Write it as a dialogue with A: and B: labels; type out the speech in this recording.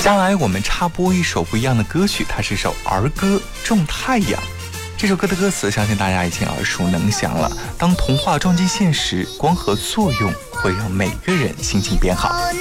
A: 接下来我们插播一首不一样的歌曲，它是一首儿歌《种太阳》。这首歌的歌词相信大家已经耳熟能详了。当童话撞击现实，光合作用会让每个人心情变好。